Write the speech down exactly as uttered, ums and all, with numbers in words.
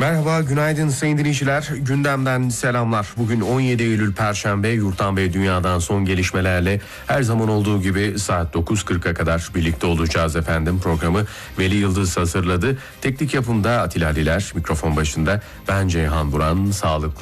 Merhaba, günaydın sayın dinleyiciler. Gündemden selamlar. Bugün on yedi Eylül Perşembe. Yurttan ve dünyadan son gelişmelerle her zaman olduğu gibi saat dokuz kırka kadar birlikte olacağız efendim. Programı Veli Yıldız hazırladı. Teknik yapımda Atilla Diler, mikrofon başında ben Ceyhan Buran. Sağlıklı